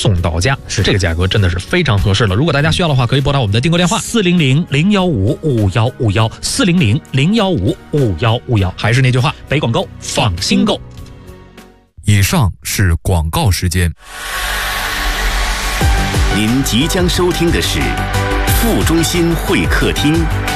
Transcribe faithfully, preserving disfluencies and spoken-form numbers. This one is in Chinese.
送到家，是这个价格真的是非常合适了。如果大家需要的话，可以拨打我们的订购电话四零零零幺五五幺五幺四零零零幺五五幺五幺。 还是那句话， 北广购，放心购。 以上是广告时间。 您即将收听的是副中心会客厅。